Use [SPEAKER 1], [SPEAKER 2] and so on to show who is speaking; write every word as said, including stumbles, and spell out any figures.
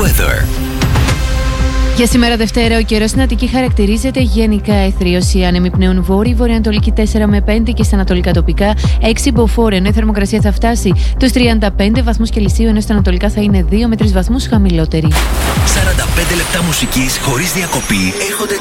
[SPEAKER 1] weather.
[SPEAKER 2] Για σήμερα Δευτέρα, ο καιρός στην Αττική χαρακτηρίζεται γενικά αιθρίος. Οι άνεμοι πνέουν βόρειοι, βορειοανατολική τέσσερα με πέντε και στα ανατολικά τοπικά έξι μποφόρ, ενώ η θερμοκρασία θα φτάσει τους τριάντα πέντε βαθμούς Κελσίου, ενώ στα ανατολικά θα είναι δύο με τρεις βαθμούς χαμηλότερη.
[SPEAKER 1] σαράντα πέντε λεπτά μουσικής χωρίς διακοπή έρχονται